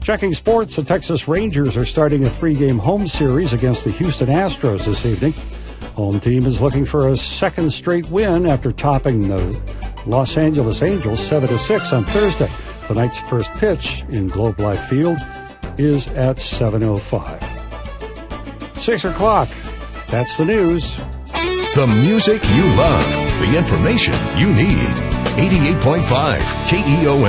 Checking sports, the Texas Rangers are starting a 3-game home series against the Houston Astros this evening. Home team is looking for a second straight win after topping the Los Angeles Angels 7-6 on Thursday. Tonight's first pitch in Globe Life Field is at 7:05. 6 o'clock. That's the news. The music you love. The information you need. 88.5 KEON.